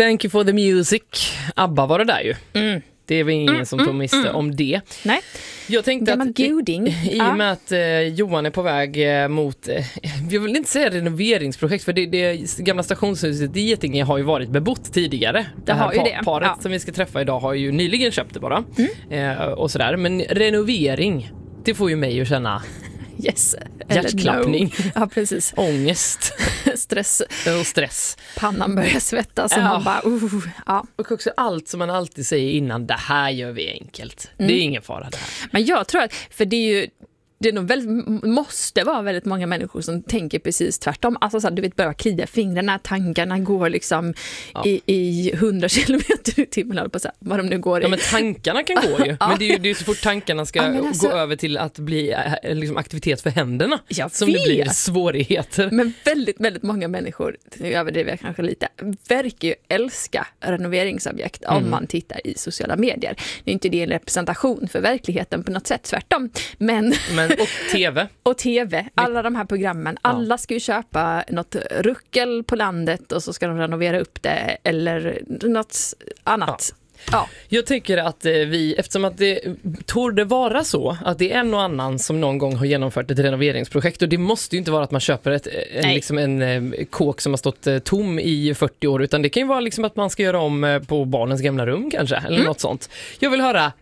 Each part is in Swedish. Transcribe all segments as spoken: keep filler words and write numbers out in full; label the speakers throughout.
Speaker 1: Thank you for the music. ABBA var det där ju. Mm. Det är väl ingen mm, som tog miste mm, om det.
Speaker 2: Nej.
Speaker 1: Jag tänkte
Speaker 2: att
Speaker 1: i,
Speaker 2: i
Speaker 1: och med att eh, Johan är på väg eh, mot, eh, jag vill inte säga renoveringsprojekt, för det, det gamla stationshuset i Getinge har ju varit bebott tidigare. Det, det här har ju par, det. paret ja. som vi ska träffa idag har ju nyligen köpt det bara. Mm. Eh, och sådär. Men renovering, det får ju mig att känna
Speaker 2: yes.
Speaker 1: hjärtklappning.
Speaker 2: No. Ja, precis.
Speaker 1: Ångest.
Speaker 2: Stress.
Speaker 1: Och stress.
Speaker 2: Pannan börjar svettas och
Speaker 1: ja.
Speaker 2: man bara, uh, ja.
Speaker 1: Och också allt som man alltid säger innan, det här gör vi enkelt. Mm. Det är ingen fara det här.
Speaker 2: Men jag tror att, för det är ju det är nog väldigt, måste vara väldigt många människor som tänker precis tvärtom. Alltså så här, du vet, bara klia fingrarna, tankarna går liksom ja. i, i hundra kilometer i timmen på så här, vad de nu går i.
Speaker 1: Ja, men tankarna kan gå ju.
Speaker 2: ja.
Speaker 1: Men det är ju det är så fort tankarna ska ja, alltså, gå över till att bli liksom, aktivitet för händerna som vet. Det blir svårigheter.
Speaker 2: Men väldigt, väldigt många människor, nu överdriver jag kanske lite, verkar ju älska renoveringsobjekt mm. om man tittar i sociala medier. Det är inte det en representation för verkligheten på något sätt, tvärtom. Men,
Speaker 1: men och tv.
Speaker 2: Och tv, alla de här programmen. Alla ja. ska ju köpa något ruckel på landet och så ska de renovera upp det eller något annat.
Speaker 1: Ja.
Speaker 2: Ja.
Speaker 1: Jag tycker att vi, eftersom att det torde vara så att det är en och annan som någon gång har genomfört ett renoveringsprojekt, och det måste ju inte vara att man köper ett, en, liksom en kåk som har stått tom i fyrtio år, utan det kan ju vara liksom att man ska göra om på barnens gamla rum kanske, eller mm. något sånt. Jag vill höra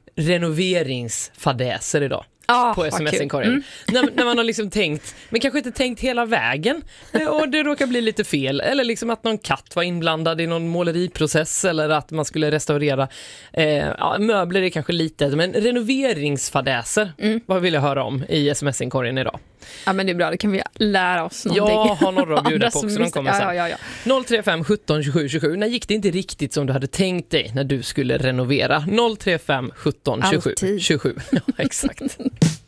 Speaker 1: renoveringsfadäser idag.
Speaker 2: Ah,
Speaker 1: på sms-inkorgen. Mm. när, när man har liksom tänkt, men kanske inte tänkt hela vägen och det råkar bli lite fel, eller liksom att någon katt var inblandad i någon måleriprocess, eller att man skulle restaurera eh, ja, möbler är kanske lite, men renoveringsfadäser mm. vad vill jag höra om i sms-inkorgen idag?
Speaker 2: Ja, men det är bra, det kan vi lära oss någonting.
Speaker 1: Jag har några att bjuda på också, de kommer sen.
Speaker 2: Ja, ja, ja.
Speaker 1: noll tre fem sjutton tjugosju tjugosju. När gick det inte riktigt som du hade tänkt dig när du skulle renovera? noll tre fem sjutton tjugosju tjugosju. Ja, exakt.